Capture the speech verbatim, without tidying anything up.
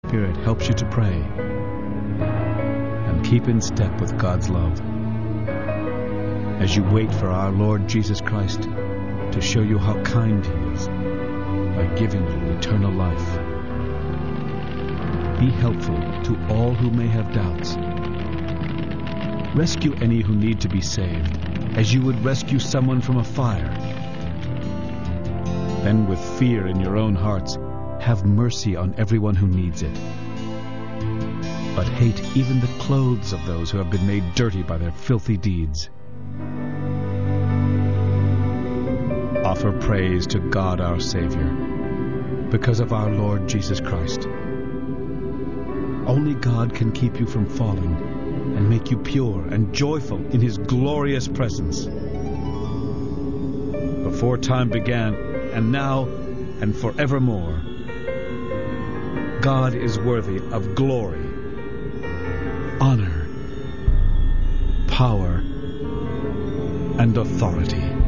Spirit helps you to pray and keep in step with God's love as you wait for our Lord Jesus Christ to show you how kind He is by giving you eternal life. Be helpful to all who may have doubts. Rescue any who need to be saved, as you would rescue someone from a fire. Then, with fear in your own hearts, have mercy on everyone who needs it. But hate even the clothes of those who have been made dirty by their filthy deeds. Offer praise to God our Savior, because of our Lord Jesus Christ. Only God can keep you from falling and make you pure and joyful in His glorious presence. Before time began, and now, and forevermore, God is worthy of glory, honor, power, and authority.